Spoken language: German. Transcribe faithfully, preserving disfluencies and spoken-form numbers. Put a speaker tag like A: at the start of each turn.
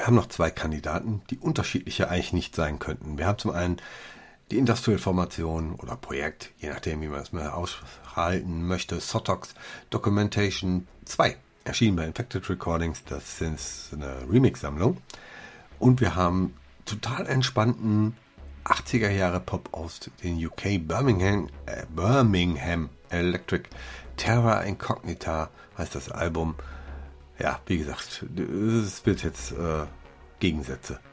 A: wir haben noch zwei Kandidaten, die unterschiedlicher eigentlich nicht sein könnten. Wir haben zum einen die Industrial Formation oder Projekt, je nachdem, wie man es mal aushalten möchte, Sotox Documentation zwei, erschienen bei Infected Recordings. Das ist eine Remix-Sammlung. Und wir haben total entspannten achtziger Jahre Pop aus den U K, Birmingham, äh, Birmingham Electric. Terra Incognita heißt das Album. Ja, wie gesagt, es wird jetzt äh, Gegensätze